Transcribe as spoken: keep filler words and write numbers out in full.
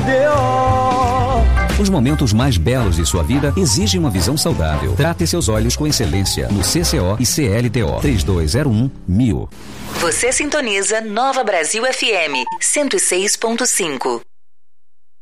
O. Os momentos mais belos de sua vida exigem uma visão saudável. Trate seus olhos com excelência no C C O e C L T O. três dois zero um mil. Você sintoniza Nova Brasil F M cento e seis ponto cinco.